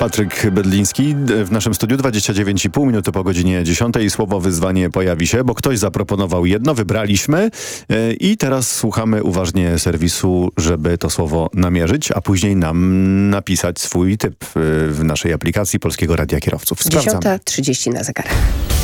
Patryk Bydliński w naszym studiu. 29,5 minuty po godzinie 10. Słowo wyzwanie pojawi się, bo ktoś zaproponował jedno, wybraliśmy i teraz słuchamy uważnie serwisu, żeby to słowo namierzyć, a później nam napisać swój typ w naszej aplikacji Polskiego Radia Kierowców. Sprawdzamy. 10:30 na zegarach.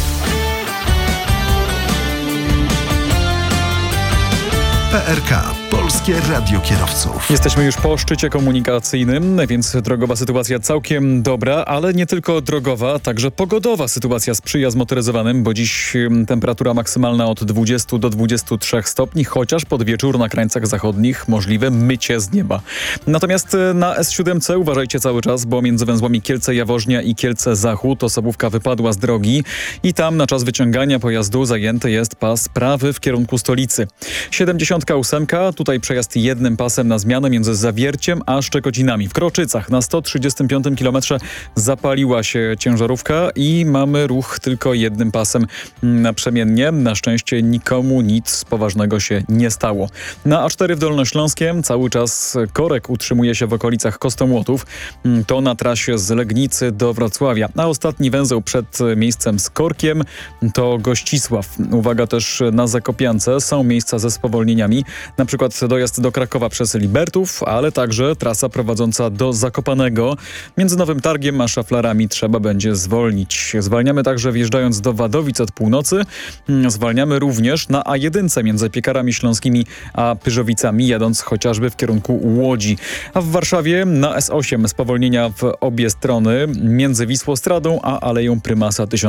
PRK. Polskie Radio Kierowców. Jesteśmy już po szczycie komunikacyjnym, więc drogowa sytuacja całkiem dobra, ale nie tylko drogowa, także pogodowa sytuacja sprzyja zmotoryzowanym, bo dziś temperatura maksymalna od 20 do 23 stopni, chociaż pod wieczór na krańcach zachodnich możliwe mycie z nieba. Natomiast na S7 uważajcie cały czas, bo między węzłami Kielce-Jaworznia i Kielce-Zachód osobówka wypadła z drogi i tam na czas wyciągania pojazdu zajęty jest pas prawy w kierunku stolicy. 78. Tutaj przejazd jednym pasem na zmianę między Zawierciem a Szczekocinami. W Kroczycach na 135 km zapaliła się ciężarówka i mamy ruch tylko jednym pasem naprzemiennie. Na szczęście nikomu nic poważnego się nie stało. Na A4 w Dolnośląskiem cały czas korek utrzymuje się w okolicach Kostołłotów. To na trasie z Legnicy do Wrocławia. A ostatni węzeł przed miejscem z korkiem to Gościsław. Uwaga też na Zakopiance. Są miejsca ze spowolnieniami. Na przykład dojazd do Krakowa przez Libertów, ale także trasa prowadząca do Zakopanego. Między Nowym Targiem a Szaflarami trzeba będzie zwolnić. Zwalniamy także wjeżdżając do Wadowic od północy. Zwalniamy również na A1 między Piekarami Śląskimi a Pyrzowicami, jadąc chociażby w kierunku Łodzi. A w Warszawie na S8 spowolnienia w obie strony między Wisłostradą a Aleją Prymasa 1000.